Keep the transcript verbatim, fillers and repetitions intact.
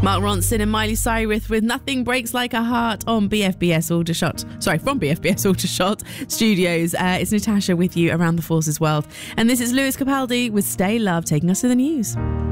Mark Ronson and Miley Cyrus with Nothing Breaks Like a Heart on B F B S Aldershot. Sorry, from B F B S Aldershot Studios. Uh, it's Natasha with you around the Forces world. And this is Lewis Capaldi with Stay Love, taking us to the news.